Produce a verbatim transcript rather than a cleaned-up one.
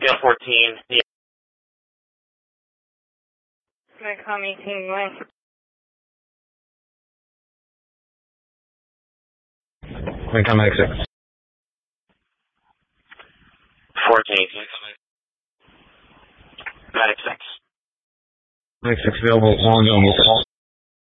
Scale fourteen. Yeah. Medcom eighteen going. Medcom Medic six. fourteen eighteen. Medic six. Medic six available, long, almost all.